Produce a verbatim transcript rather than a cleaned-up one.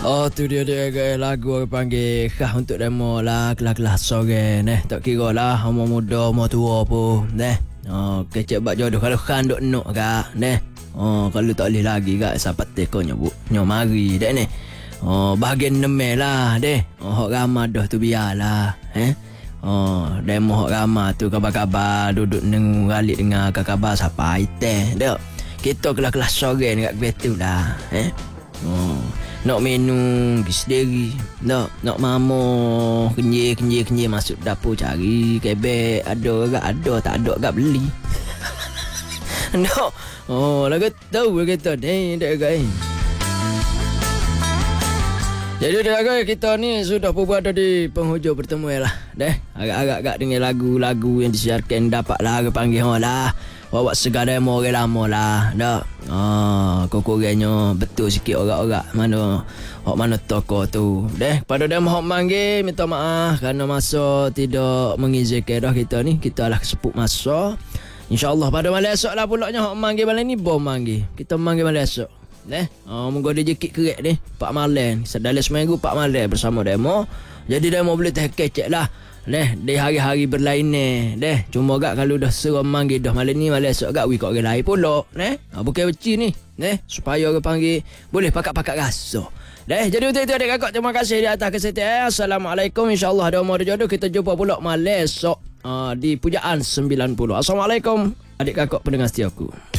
Oh tu dia dia guys, lagu orang panggil khas untuk demo lah kelas-kelas sore neh. Tak kira lah umur muda umur tua pun neh. Oh kecek bak jodoh kalau khan duk nok kak neh. Oh kalau tak boleh lagi kak sapat teko nyebut nyo mari dek neh. Oh bahagian nemeh lah deh. Oh hok ramah dah tu biarlah eh. Oh demo hok ramah tu kabar-kabar duduk neng galik dengar kabar siapa iteh dak. Kita kelas-kelas sore dekat betul lah eh. Oh nak minum pergi sendiri. Nak nak mamo kenyir kenyir kenyir masuk dapur cari kebek ada agak ada tak ada agak beli. Nak oh lagu tahu kita ni dak guys. Jadi dah guys kita ni sudah pun berada di penghujung pertemuan lah. Deh agak-agak dengar lagu-lagu yang disiarkan dapatlah ke panggil lah. Awak segar demo orang lama lah. Dak. Ah, kurang-kurangnya betul sikit orang-orang mana hok mana toko tu. Deh, pada demo hok manggil minta maaf kerana masa tidak mengizinkan dah kita ni. Kita lah keseput masa. InsyaAllah pada malam esok lah pulaknya hok manggil malam ni bom manggil. Kita manggil malam esok. Deh, ah moga dia jekit kerek ni. Pak malam. Dalam seminggu pak malam bersama demo. Jadi demo boleh teh kecek lah. Deh, di hari-hari berlain ni. Deh, cuma gak kalau dah seram manggil dah malam ni malam esok gak wikok orang lain pula. Neh, ha, bukan beci ni. Neh, supaya orang panggil boleh pakat-pakat rasa. Deh, jadi untuk itu adik kakak terima kasih di atas kesetiaan. Assalamualaikum. InsyaAllah ada umur jodoh kita jumpa pula malam esok uh, di Pujaan sembilan puluh. Assalamualaikum adik kakak pendengar setiaku.